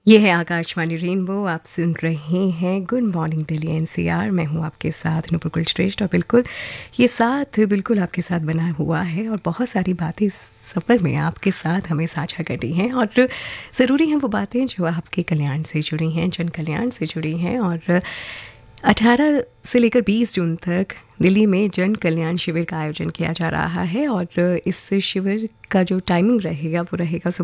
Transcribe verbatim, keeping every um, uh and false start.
ये है आकाशवाणी रेनबो। आप सुन रहे हैं गुड मॉर्निंग दिल्ली एनसीआर। मैं हूँ आपके साथ नुपुर श्रेष्ठ और बिल्कुल ये साथ बिल्कुल आपके साथ बना हुआ है और बहुत सारी बातें इस सफ़र में आपके साथ हमें साझा करनी हैं और ज़रूरी हैं वो बातें जो आपके कल्याण से जुड़ी हैं, जन कल्याण से जुड़ी हैं। और अठारह से लेकर बीस जून तक दिल्ली में जन कल्याण शिविर का आयोजन किया जा रहा है और इस शिविर का जो टाइमिंग रहेगा वो रहेगा